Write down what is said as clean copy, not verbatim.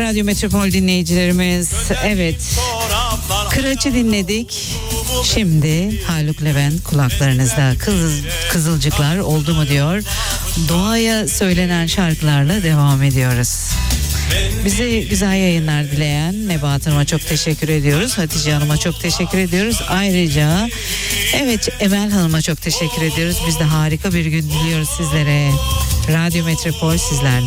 Radyo Metropol dinleyicilerimiz. Evet, Kıraç'ı dinledik. Şimdi Haluk Levent kulaklarınızda. Kızılcıklar oldu mu diyor. Doğaya söylenen şarkılarla devam ediyoruz. Bize güzel yayınlar dileyen Nebahat Hanım'a çok teşekkür ediyoruz. Hatice Hanım'a çok teşekkür ediyoruz. Ayrıca evet, Emel Hanım'a çok teşekkür ediyoruz. Biz de harika bir gün diliyoruz sizlere. Radyo Metropol sizlerle.